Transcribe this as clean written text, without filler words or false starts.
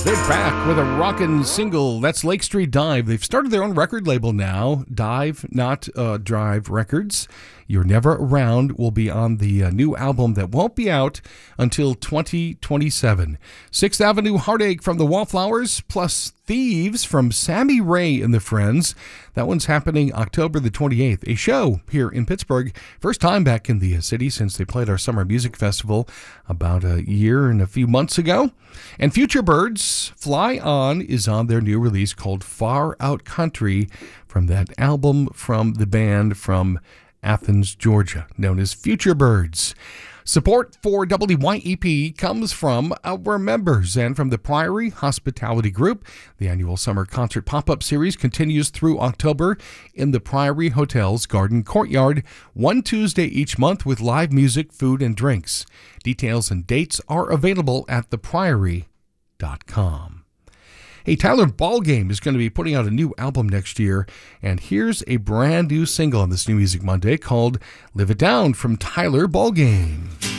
They're back with a rockin' single. That's Lake Street Dive. They've started their own record label now, Dive, not Drive Records. You're Never Around will be on the new album that won't be out until 2027. 6th Avenue Heartache from the Wallflowers, plus Thieves from Sammy Ray and the Friends. That one's happening October the 28th. A show here in Pittsburgh. First time back in the city since they played our summer music festival about a year and a few months ago. And Future Birds, Fly On, is on their new release called Far Out Country from that album from the band from Athens, Georgia, known as Future Birds. Support for WYEP comes from our members and from the Priory Hospitality Group. The annual summer concert pop-up series continues through October in the Priory Hotel's Garden Courtyard, one Tuesday each month with live music, food, and drinks. Details and dates are available at thepriory.com. Hey, Tyler Ballgame is going to be putting out a new album next year, and here's a brand new single on this New Music Monday called Live It Down from Tyler Ballgame.